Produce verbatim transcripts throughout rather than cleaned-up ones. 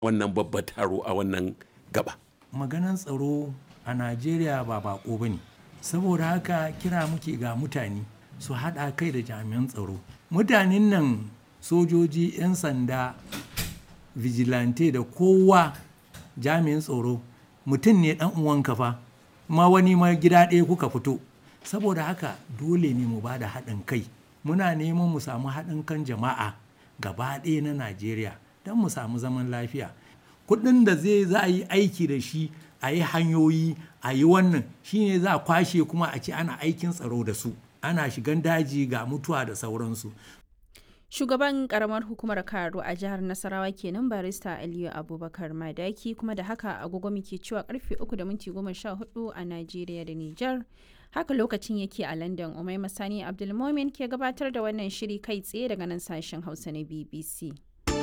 wannan babban taro a wannan gaba. Maganan tsaro a Najeriya ba bako ba ne, saboda haka kira muke ga mutane su haɗa kai da jami'an tsaro. Mutanen nan sojoji, 'yan sanda, vigilante da kowa jami'in tsaro mutum ne ɗan uwanka fa, ma wani ma gida ɗaya kuka fito. Saboda haka dole ne mu ba da haɗin kai. Muna neman mu samu haɗin kan jama'a gaba ɗaya na Najeriya don mu samu zaman lafiya. Kuɗin da zai za a yi aiki da shi a yi hanyoyi a yi wannan shine za a kwashe kuma a ce ana aikin tsaro da su, ana shigan daji ga mutuwa da sauransu. Shugaban karamar hukumar Karo a jihar Nasarawa kenan barista Aliyu Abubakar Madaki. Kuma da haka agogo muke cewa karfe uku da minti goma sha hudu a Najeriya da Nijar. Haka lokacin yake a London. Umaima Sani Abdulmomin ke gabatar da wannan shiri kai tsaye daga nan sashen Hausa na B B C.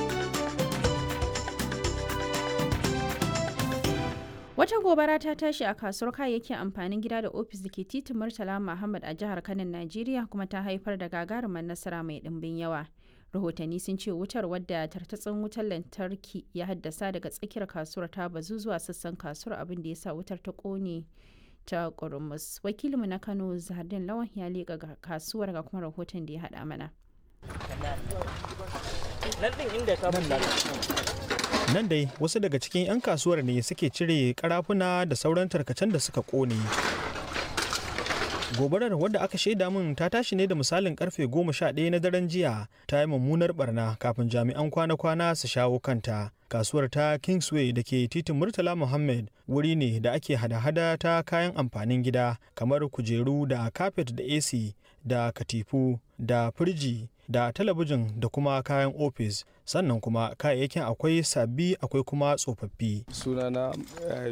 Wata gobara ta tashi a kasuwar kayayyakin amfanin gida da ofis da ke titin Murtala Muhammad a jihar Kano, Najeriya, kuma ta haifar da gagarumar nasara mai ɗimbin yawa. Rahotanni sun ce wutar, wadda tartatsin wutar lantarki ya haddasa daga tsakiyar kasuwar, ta bazu zuwa sassan kasuwar, abin da ya sa wutar ta ƙone ta ƙurmus. Wakilinmu na Kano, Zahardin Lawan, ya leƙa kasuwar ga kuma rahoton da ya haɗa mana. Nan dai wasu daga cikin 'yan kasuwar ne suke cire karafuna da sauran tarkacen da suka kone. Gobarar, wadda aka shaida min ta tashi ne da misalin karfe goma sha ɗaya na daren jiya, ta yi mummunar barna kafin jami'an kwana-kwana su shawo kanta. Kasuwar ta Kingsway da ke titin Murtala Muhammad wuri ne da ake hada-hada ta kayan amfanin gida kamar kujeru da kafet da A C da katifu da firji da talabijin da kuma kayan ofis, sannan kuma kayayyakin akwai sabbi akwai kuma tsofaffi. Sunana